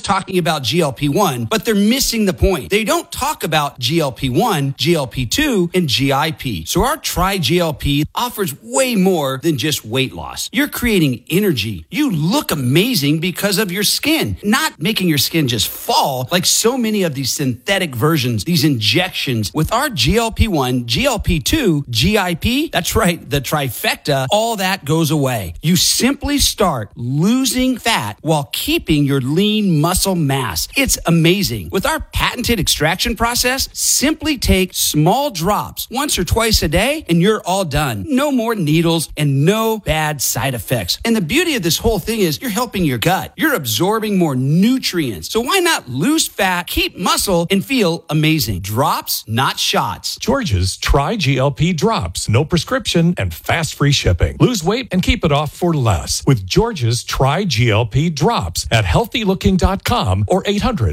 just talking about GLP-1, but they're missing the point. They don't talk about GLP-1, GLP-2, and GIP. So our Tri-GLP offers way more than just weight loss. You're creating energy. You look amazing because of your skin, not making your skin just fall like so many of these synthetic versions, these injections. With our GLP-1, GLP-2, GIP, that's right, the trifecta, all that goes away. You simply start losing fat while keeping your lean muscle mass. It's amazing. With our patented extraction process, simply take small drops once or twice a day and you're all done. No more needles and no bad side effects. And the beauty of this whole thing is you're helping your gut. You're absorbing more nutrients. So why not lose fat, keep muscle, and feel amazing? Drops, not shots. George's Tri-GLP drops. No prescription and fast free shipping. Lose weight and keep it off for less with George's Tri-GLP drops at healthylooking.com or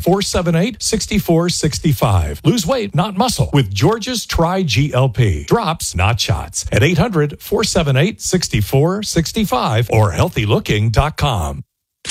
800-478-6465. Lose weight, not muscle with George's Tri-GLP drops, not shots at 800-478-6465 or healthylooking.com.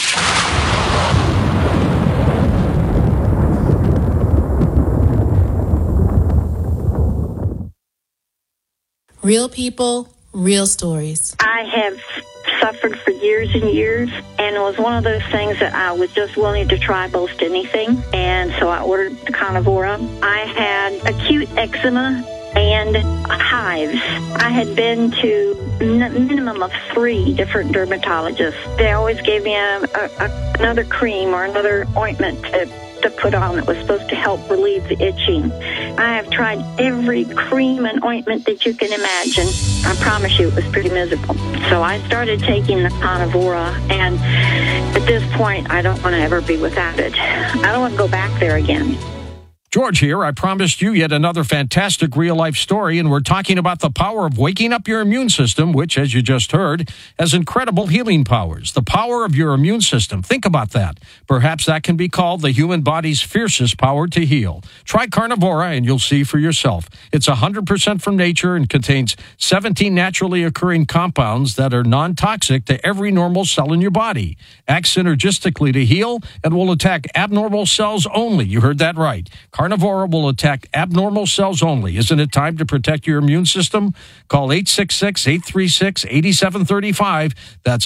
Real people, real stories. I have suffered for years and years, and it was one of those things that I was just willing to try most anything, and so I ordered the Carnivora. I had acute eczema and hives. I had been to minimum of 3 different dermatologists. They always gave me another cream or another ointment to put on that was supposed to help relieve the itching. I have tried every cream and ointment that you can imagine. I promise you it was pretty miserable. So I started taking the Carnivora, and at this point, I don't want to ever be without it. I don't want to go back there again. George here. I promised you yet another fantastic real-life story, and we're talking about the power of waking up your immune system, which, as you just heard, has incredible healing powers. The power of your immune system. Think about that. Perhaps that can be called the human body's fiercest power to heal. Try Carnivora, and you'll see for yourself. It's 100% from nature and contains 17 naturally occurring compounds that are non-toxic to every normal cell in your body. Acts synergistically to heal and will attack abnormal cells only. You heard that right. Carnivora will attack abnormal cells only. Isn't it time to protect your immune system? Call 866-836-8735. That's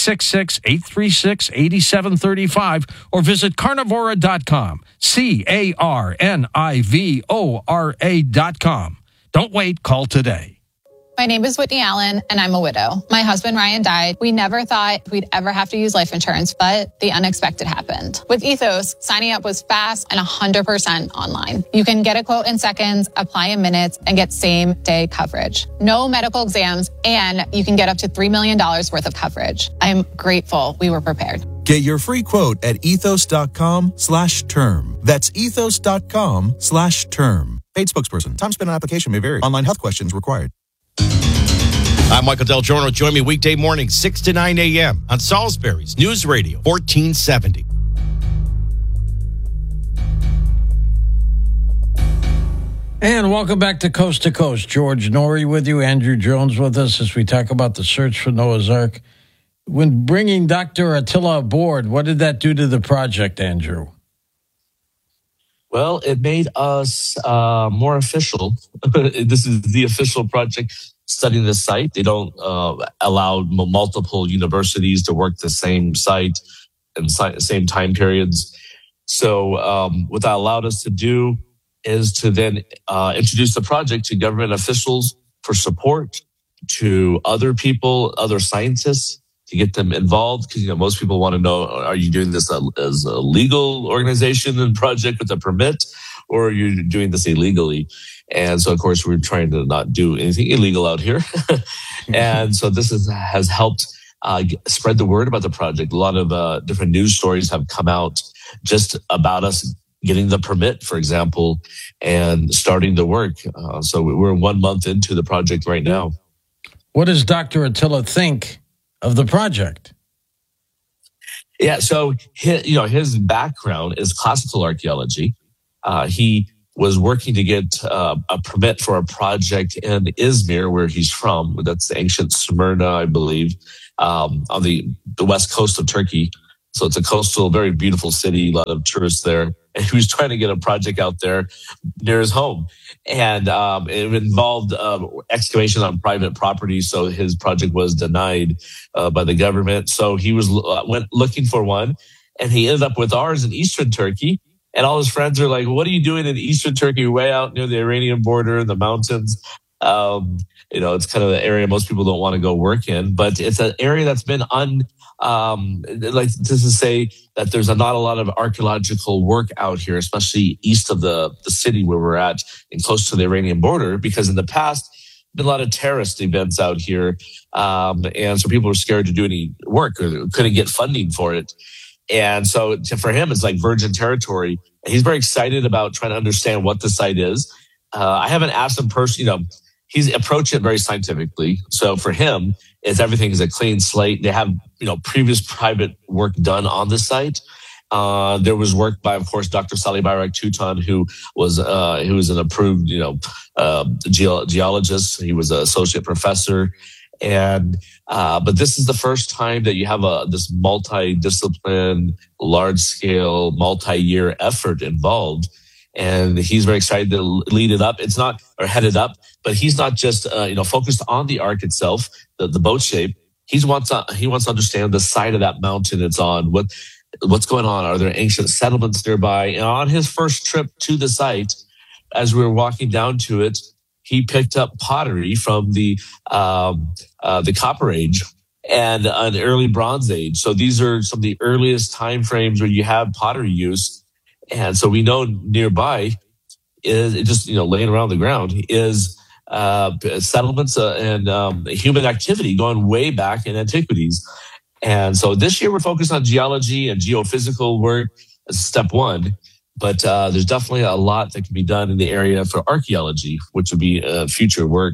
866-836-8735. Or visit carnivora.com. carnivora.com. Don't wait. Call today. My name is Whitney Allen, and I'm a widow. My husband, Ryan, died. We never thought we'd ever have to use life insurance, but the unexpected happened. With Ethos, signing up was fast and 100% online. You can get a quote in seconds, apply in minutes, and get same-day coverage. No medical exams, and you can get up to $3 million worth of coverage. I'm grateful we were prepared. Get your free quote at ethos.com/term. That's ethos.com/term. Paid spokesperson. Time spent on application may vary. Online health questions required. I'm Michael Del Giorno. Join me weekday morning, 6 to 9 a.m. on Salisbury's News Radio, 1470. And welcome back to Coast. George Norrie with you, Andrew Jones with us as we talk about the search for Noah's Ark. When bringing Dr. Attila aboard, what did that do to the project, Andrew? Well, it made us more official. This is the official project studying the site. They don't allow multiple universities to work the same site and same time periods. So what that allowed us to do is to then introduce the project to government officials for support, to other people, other scientists, to get them involved. Because, most people want to know, are you doing this as a legal organization and project with a permit, or are you doing this illegally? And so, of course, we're trying to not do anything illegal out here. And so this has helped spread the word about the project. A lot of different news stories have come out just about us getting the permit, for example, and starting the work. So we're 1 month into the project right now. What does Dr. Attila think of the project? Yeah, so his background is classical archaeology. He was working to get a permit for a project in Izmir, where he's from. That's ancient Smyrna, I believe, on the west coast of Turkey. So it's a coastal, very beautiful city, a lot of tourists there. And he was trying to get a project out there near his home. And it involved excavation on private property. So his project was denied by the government. So he went looking for one. And he ended up with ours in Eastern Turkey. And all his friends are like, what are you doing in Eastern Turkey, way out near the Iranian border, the mountains? It's kind of the area most people don't want to go work in. But it's an area that's been like to say that there's not a lot of archaeological work out here, especially east of the city where we're at and close to the Iranian border, because in the past, been a lot of terrorist events out here. And so people were scared to do any work or couldn't get funding for it. And so for him, it's like virgin territory. And he's very excited about trying to understand what the site is. I haven't asked him personally, he's approached it very scientifically. So for him, everything is a clean slate. They have, previous private work done on the site. There was work by, of course, Dr. Salih Bayrak-Tutan, who was an approved, geologist. He was an associate professor. And, but this is the first time that you have this multi-discipline, large scale, multi-year effort involved. And he's very excited to lead it up. It's not, or head it up, but he's not just, focused on the arc itself, the boat shape. He wants to understand the side of that mountain it's on. What's going on? Are there ancient settlements nearby? And on his first trip to the site, as we were walking down to it, he picked up pottery from the Copper Age and an early Bronze Age. So these are some of the earliest time frames where you have pottery use. And so we know nearby is just, laying around the ground is settlements and human activity going way back in antiquities. And so this year we're focused on geology and geophysical work as step one. But there's definitely a lot that can be done in the area for archaeology, which would be future work.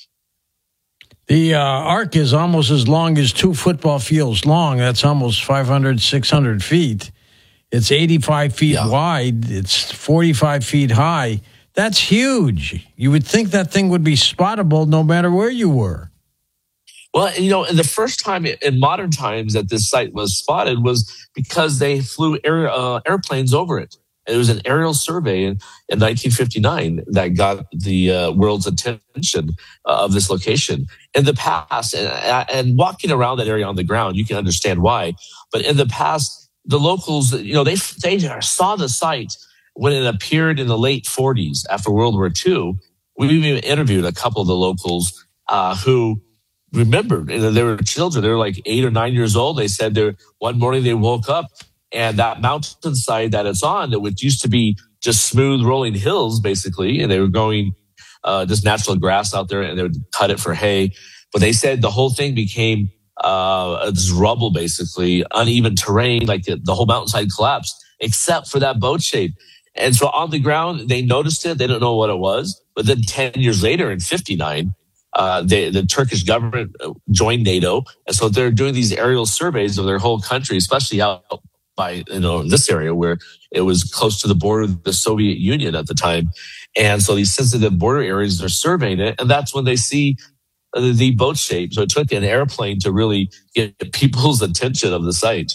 The arc is almost as long as 2 football fields long. That's almost 500, 600 feet. It's 85 feet wide. It's 45 feet high. That's huge. You would think that thing would be spottable no matter where you were. Well, the first time in modern times that this site was spotted was because they flew airplanes over it. It was an aerial survey in 1959 that got the world's attention of this location. In the past, and walking around that area on the ground, you can understand why. But in the past, the locals, they saw the site when it appeared in the late 40s after World War II. We even interviewed a couple of the locals who remembered. They were children. They were like 8 or 9 years old. They said one morning they woke up and that mountainside that it's on, that used to be just smooth rolling hills, basically, and they were going just natural grass out there, and they would cut it for hay. But they said the whole thing became this rubble, basically, uneven terrain, like the whole mountainside collapsed, except for that boat shape. And so on the ground, they noticed it. They didn't know what it was. But then 10 years later, in 59, the Turkish government joined NATO. And so they're doing these aerial surveys of their whole country, especially out by, in this area where it was close to the border of the Soviet Union at the time. And so these sensitive border areas, they're surveying it. And that's when they see the boat shape. So it took an airplane to really get people's attention of the site.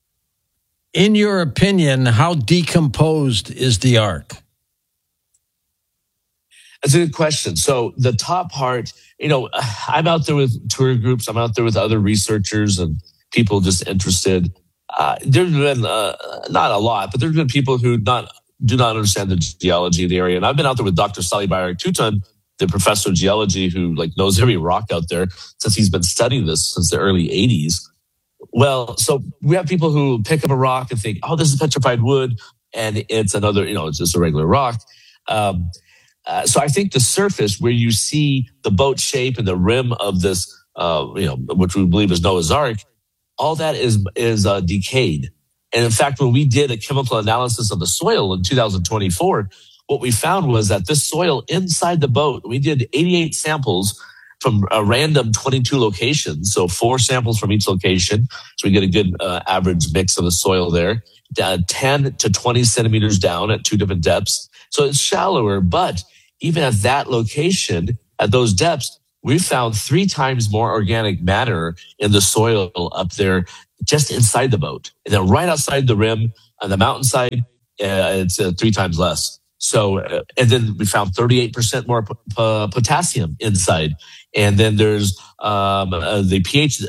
In your opinion, how decomposed is the ark? That's a good question. So the top part, I'm out there with tour groups. I'm out there with other researchers and people just interested. There's been not a lot, but there's been people who do not understand the geology of the area. And I've been out there with Dr. Salih Bayrak-Tutan, the professor of geology who knows every rock out there since he's been studying this since the early 80s. Well, so we have people who pick up a rock and think, oh, this is petrified wood. And it's another, it's just a regular rock. So I think the surface where you see the boat shape and the rim of this, which we believe is Noah's Ark, all that is decayed. And in fact, when we did a chemical analysis of the soil in 2024, what we found was that this soil inside the boat, we did 88 samples from a random 22 locations. So 4 samples from each location. So we get a good average mix of the soil there, 10 to 20 centimeters down at 2 different depths. So it's shallower, but even at that location, at those depths, we found 3 times more organic matter in the soil up there just inside the boat. And then right outside the rim on the mountainside, it's 3 times less. So, and then we found 38% more potassium inside. And then there's the pH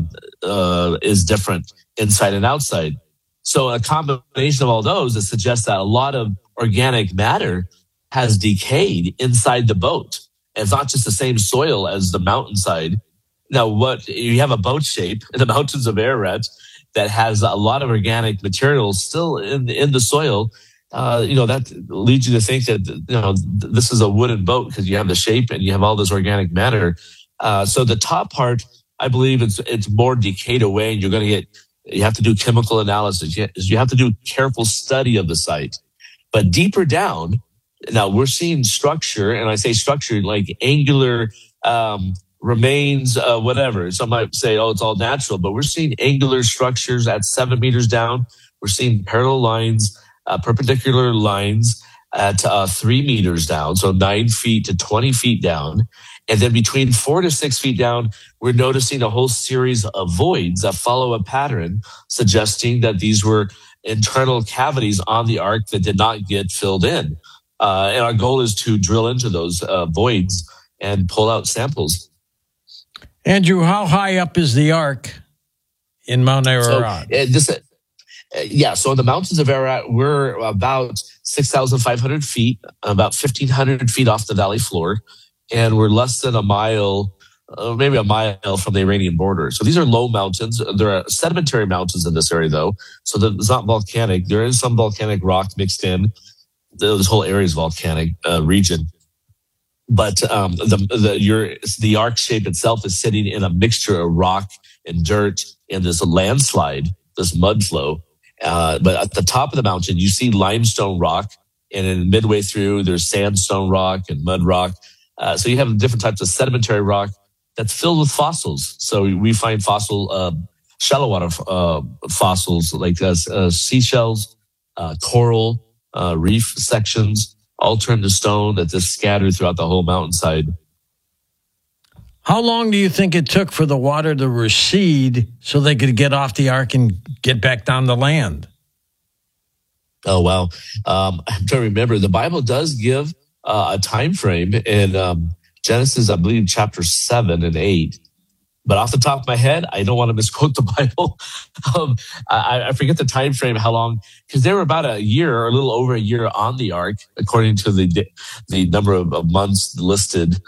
is different inside and outside. So a combination of all those that suggests that a lot of organic matter has decayed inside the boat. And it's not just the same soil as the mountainside. Now, what you have a boat shape in the mountains of Ararat that has a lot of organic material still in the soil. That leads you to think that, this is a wooden boat because you have the shape and you have all this organic matter. So the top part, I believe it's more decayed away, and you have to do chemical analysis. You have to do careful study of the site. But deeper down, now we're seeing structure, and I say structure like angular remains, whatever. Some might say, it's all natural, but we're seeing angular structures at 7 meters down. We're seeing parallel lines, perpendicular lines at 3 meters down, so 9 feet to 20 feet down. And then between 4 to 6 feet down, we're noticing a whole series of voids that follow a pattern, suggesting that these were internal cavities on the ark that did not get filled in. And our goal is to drill into those voids and pull out samples. Andrew, how high up is the ark in Mount Ararat? So in the mountains of Ararat, we're about 6,500 feet, about 1,500 feet off the valley floor. And we're less than a mile, maybe a mile from the Iranian border. So these are low mountains. There are sedimentary mountains in this area, though. So it's not volcanic. There is some volcanic rock mixed in. This whole area is volcanic region. But the arc shape itself is sitting in a mixture of rock and dirt and this landslide, this mud flow. But at the top of the mountain, you see limestone rock. And then midway through, there's sandstone rock and mud rock. So you have different types of sedimentary rock that's filled with fossils. So we find shallow water fossils like seashells, coral, reef sections, all turned to stone that just scattered throughout the whole mountainside. How long do you think it took for the water to recede so they could get off the ark and get back down the land? Oh, wow. I'm trying to remember. The Bible does give a time frame in Genesis, I believe, chapter 7 and 8. But off the top of my head, I don't want to misquote the Bible. I forget the time frame, how long, because they were about a year or a little over a year on the ark, according to the number of months listed.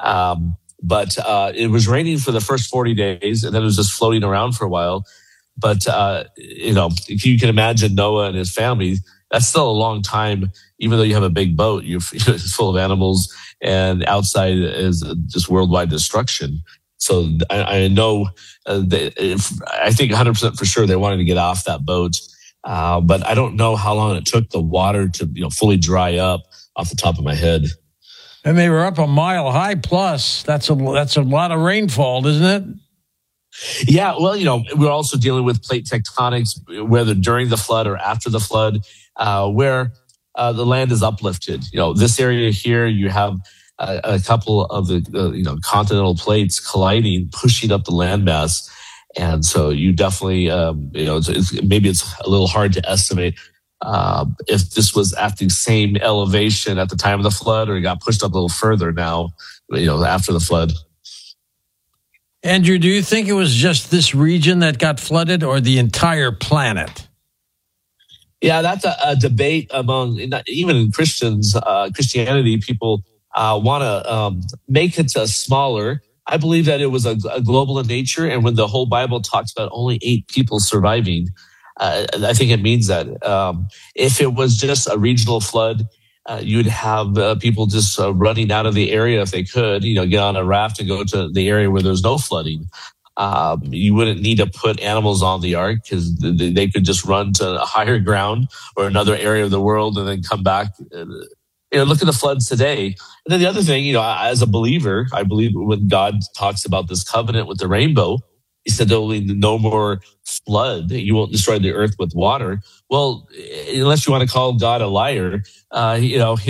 But it was raining for the first 40 days, and then it was just floating around for a while. But, if you can imagine Noah and his family, that's still a long time. Even though you have a big boat, it's full of animals, and outside is just worldwide destruction. So I know, I think 100% for sure they wanted to get off that boat. But I don't know how long it took the water to fully dry up off the top of my head. And they were up a mile high plus. That's a lot of rainfall, isn't it? Yeah, well, we're also dealing with plate tectonics, whether during the flood or after the flood, where the land is uplifted. This area here, you have a couple of the continental plates colliding, pushing up the landmass, and so you definitely, maybe it's a little hard to estimate if this was at the same elevation at the time of the flood, or it got pushed up a little further now, after the flood. Andrew, do you think it was just this region that got flooded, or the entire planet? Yeah, that's a debate among even Christians. Christianity, people want to make it smaller. I believe that it was a global in nature, and when the whole Bible talks about only 8 people surviving, I think it means that if it was just a regional flood, you'd have people just running out of the area if they could, get on a raft and go to the area where there's no flooding. You wouldn't need to put animals on the ark because they could just run to a higher ground or another area of the world and then come back. Look at the floods today. And then the other thing, as a believer, I believe when God talks about this covenant with the rainbow, he said there'll be no more flood. You won't destroy the earth with water. Well, unless you want to call God a liar, his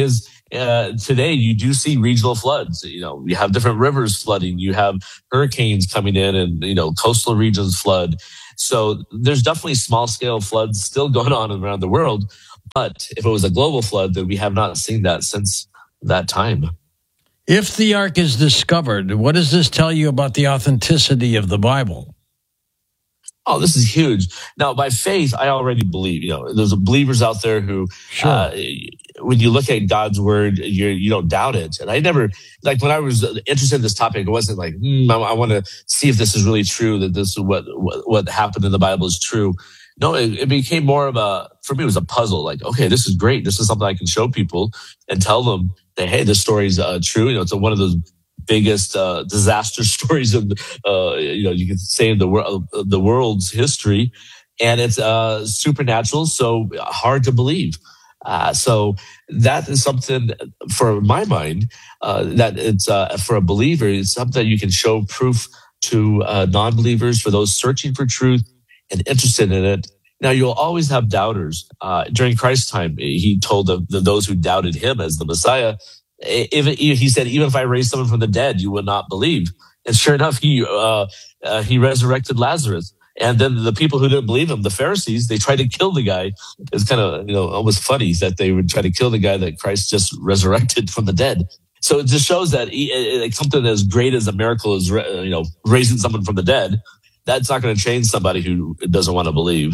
today you do see regional floods. You have different rivers flooding. You have hurricanes coming in and, coastal regions flood. So there's definitely small scale floods still going on around the world. But if it was a global flood, then we have not seen that since that time. If the ark is discovered, what does this tell you about the authenticity of the Bible? Oh, this is huge. Now, by faith, I already believe. There's believers out there who, sure. When you look at God's word, you don't doubt it. And I never, when I was interested in this topic, it wasn't like, I want to see if this is really true, that this is what happened in the Bible is true. No, it became more of for me, it was a puzzle. Like, okay, this is great. This is something I can show people and tell them that, hey, this story is true. It's one of those biggest disaster stories of you could say in the world's history, and it's supernatural, so hard to believe. So that is something, for my mind, that it's for a believer, it's something that you can show proof to non-believers, for those searching for truth and interested in it. Now, you'll always have doubters. During Christ's time, he told those who doubted him as the Messiah, he said, even if I raised someone from the dead, you would not believe. And sure enough, he resurrected Lazarus. And then the people who didn't believe him, the Pharisees, they tried to kill the guy. It's kind of, almost funny that they would try to kill the guy that Christ just resurrected from the dead. So it just shows that something as great as a miracle as, raising someone from the dead, that's not going to change somebody who doesn't want to believe.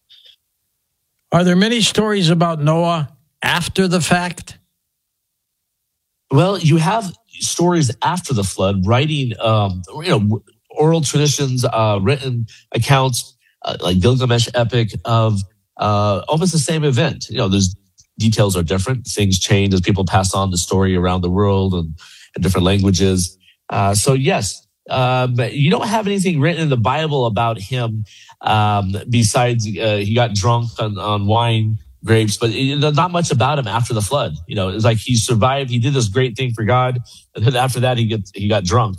Are there many stories about Noah after the fact? Well, you have stories after the flood, writing, oral traditions, written accounts, like Gilgamesh epic of almost the same event. There's details are different. Things change as people pass on the story around the world and in different languages. So yes, but you don't have anything written in the Bible about him besides he got drunk on wine grapes, but not much about him after the flood. It's like he survived. He did this great thing for God, and then after that, he got drunk.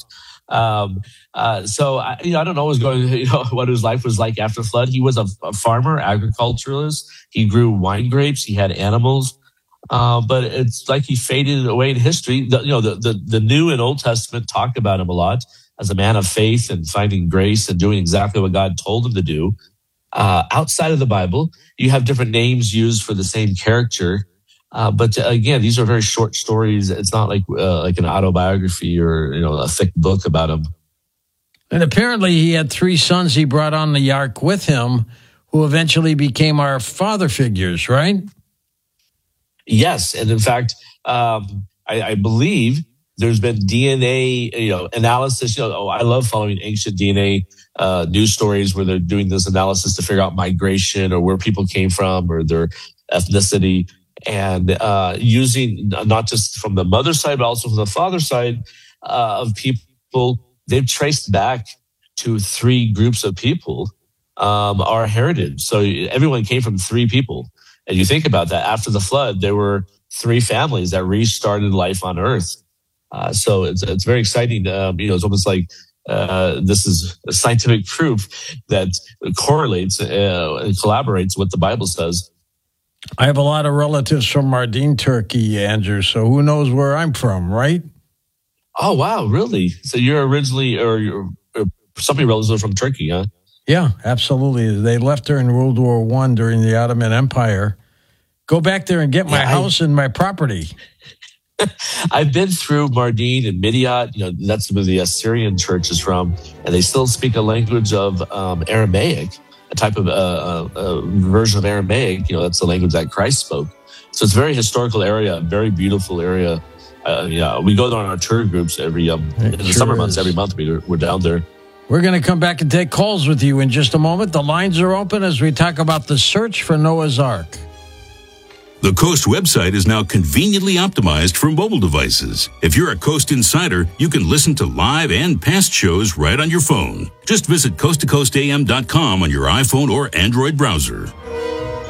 So I don't know what his life was like after the flood. He was a farmer, agriculturalist. He grew wine grapes. He had animals. But it's like he faded away in history. The New and Old Testament talk about him a lot as a man of faith and finding grace and doing exactly what God told him to do. Outside of the Bible, you have different names used for the same character. But again, these are very short stories. It's not like an autobiography or, a thick book about him. And apparently he had 3 sons he brought on the ark with him who eventually became our father figures, right? Yes. And in fact, I believe there's been DNA, analysis. I love following ancient DNA news stories where they're doing this analysis to figure out migration or where people came from or their ethnicity, and using not just from the mother's side, but also from the father's side of people. They've traced back to 3 groups of people, our heritage. So everyone came from 3 people. And you think about that, after the flood, there were 3 families that restarted life on Earth. So it's very exciting. It's almost like this is a scientific proof that correlates and collaborates with the Bible says. I have a lot of relatives from Mardin, Turkey, Andrew, so who knows where I'm from, right? Oh, wow, really? So you're originally, or some of your relatives are from Turkey, huh? Yeah, absolutely. They left there in World War I during the Ottoman Empire. Go back there and get my house and my property. I've been through Mardin and Midyat. That's where the Assyrian church is from, and they still speak a language of Aramaic, a type of version of Aramaic. That's the language that Christ spoke. So it's a very historical area, very beautiful area. We go there on our tour groups in the summer months. Every month we're down there. We're going to come back and take calls with you in just a moment. The lines are open as we talk about the search for Noah's Ark. The Coast website is now conveniently optimized for mobile devices. If you're a Coast insider, you can listen to live and past shows right on your phone. Just visit coasttocoastam.com on your iPhone or Android browser.